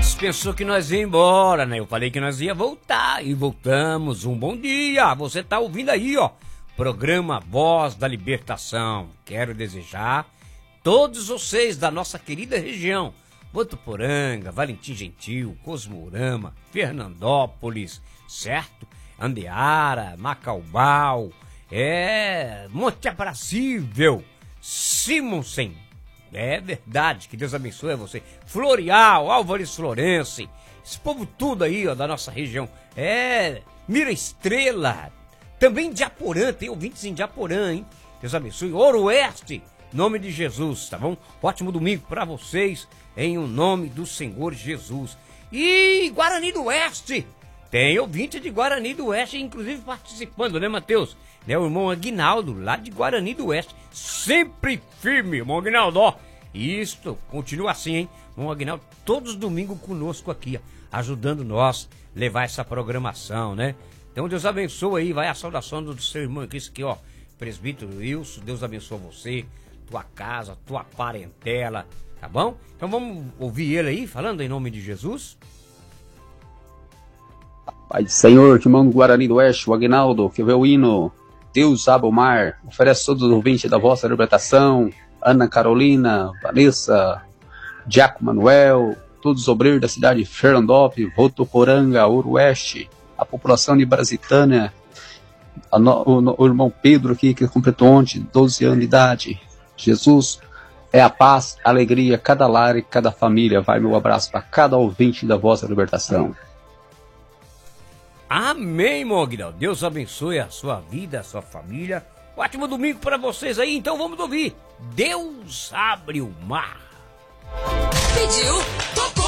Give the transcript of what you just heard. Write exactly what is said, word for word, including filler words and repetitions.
Antes pensou que nós ia embora, né? Eu falei que nós ia voltar e voltamos. Um bom dia. Você tá ouvindo aí, ó, programa Voz da Libertação. Quero desejar todos vocês da nossa querida região, Votuporanga, Valentim Gentil, Cosmorama, Fernandópolis, certo? Andeara, Macaubal, é, Monte Abrasível, Simonsen. É verdade, que Deus abençoe você. Floreal, Álvares Florense, esse povo tudo aí, ó, da nossa região. É, Mira Estrela, também Diaporã, tem ouvintes em Diaporã, hein? Deus abençoe. Ouro Oeste, nome de Jesus, tá bom? Ótimo domingo pra vocês, em o nome do Senhor Jesus. E Guarani do Oeste, tem ouvinte de Guarani do Oeste, inclusive participando, né, Matheus? Né, o irmão Aguinaldo, lá de Guarani do Oeste, sempre firme, irmão Aguinaldo, ó. Isto, continua assim, hein? Irmão Aguinaldo, todos os domingos conosco aqui, ó, ajudando nós a levar essa programação, né? Então Deus abençoe aí, vai a saudação do seu irmão aqui, aqui, ó, presbítero Wilson, Deus abençoe você, tua casa, tua parentela, tá bom? Então vamos ouvir ele aí, falando em nome de Jesus. Pai do Senhor, irmão do Guarani do Oeste, o Aguinaldo, que vê o hino, Deus abre o mar, oferece a todos os ouvintes da vossa libertação, Ana Carolina, Vanessa, Diaco Manuel, todos os obreiros da cidade de Fernandópolis, Votuporanga, Ouro Oeste, a população de Brasitânia, a no, o, o irmão Pedro aqui, que completou ontem, doze anos de idade. Jesus é a paz, a alegria, cada lar e cada família. Vai meu abraço para cada ouvinte da vossa libertação. Amém, irmão Aguinaldo. Deus abençoe a sua vida, a sua família. Ótimo domingo para vocês aí. Então vamos ouvir. Deus abre o mar. Pediu, tocou.